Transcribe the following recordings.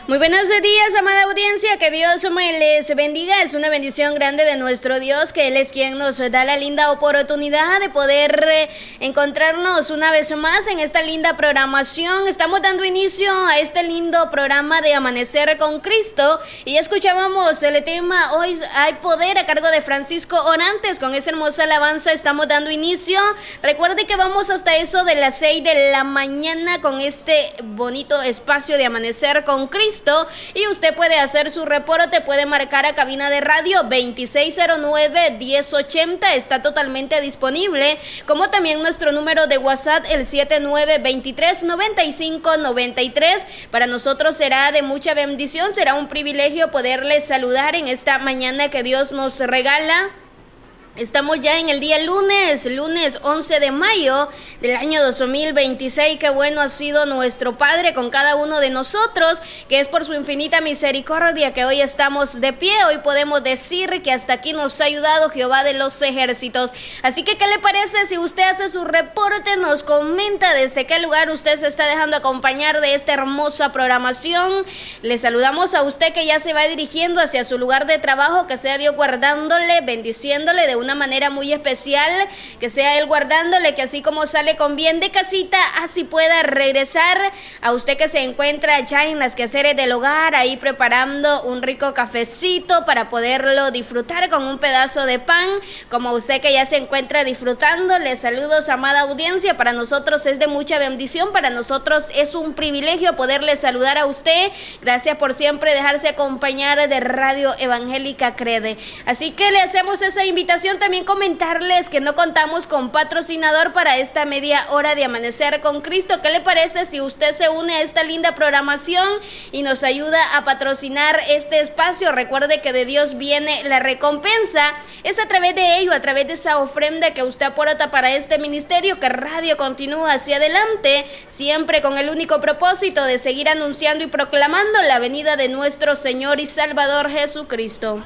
Muy buenos días, amada audiencia, que Dios me les bendiga. Es una bendición grande de nuestro Dios, que Él es quien nos da la linda oportunidad de poder encontrarnos una vez más en esta linda programación. Estamos dando inicio a este lindo programa de Amanecer con Cristo y ya escuchábamos el tema Hoy hay poder, a cargo de Francisco Orantes. Con esa hermosa alabanza estamos dando inicio. Recuerde que vamos hasta eso de las 6 de la mañana con este bonito espacio de Amanecer con Cristo. Y usted puede hacer su reporte, puede marcar a cabina de radio 2609-1080, está totalmente disponible, como también nuestro número de WhatsApp, el 7923-9593. Para nosotros será de mucha bendición, será un privilegio poderles saludar en esta mañana que Dios nos regala. Estamos ya en el día lunes 11 de mayo del año 2026. Qué bueno ha sido nuestro Padre con cada uno de nosotros, que es por su infinita misericordia que hoy estamos de pie. Hoy podemos decir que hasta aquí nos ha ayudado Jehová de los ejércitos. Así que, ¿qué le parece si usted hace su reporte, nos comenta desde qué lugar usted se está dejando acompañar de esta hermosa programación? Le saludamos a usted que ya se va dirigiendo hacia su lugar de trabajo, que sea Dios guardándole, bendiciéndole de una manera muy especial, que sea Él guardándole, que así como sale con bien de casita, así pueda regresar. A usted que se encuentra ya en las quehaceres del hogar, ahí preparando un rico cafecito para poderlo disfrutar con un pedazo de pan, como usted que ya se encuentra disfrutando, les saludos, amada audiencia. Para nosotros es de mucha bendición, para nosotros es un privilegio poderle saludar a usted. Gracias por siempre dejarse acompañar de Radio Evangélica Crede. Así que le hacemos esa invitación. También comentarles que no contamos con patrocinador para esta media hora de Amanecer con Cristo. ¿Qué le parece si usted se une a esta linda programación y nos ayuda a patrocinar este espacio? Recuerde que de Dios viene la recompensa. Es a través de ello, a través de esa ofrenda que usted aporta para este ministerio, que Radio continúa hacia adelante, siempre con el único propósito de seguir anunciando y proclamando la venida de nuestro Señor y Salvador Jesucristo.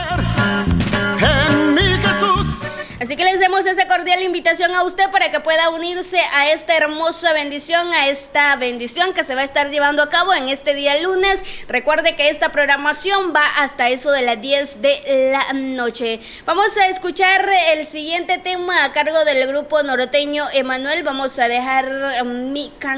Así que le hacemos esa cordial invitación a usted para que pueda unirse a esta hermosa bendición, a esta bendición que se va a estar llevando a cabo en este día lunes. Recuerde que esta programación va hasta eso de las 10 de la noche. Vamos a escuchar el siguiente tema a cargo del grupo norteño Emanuel. Vamos a dejar mi canción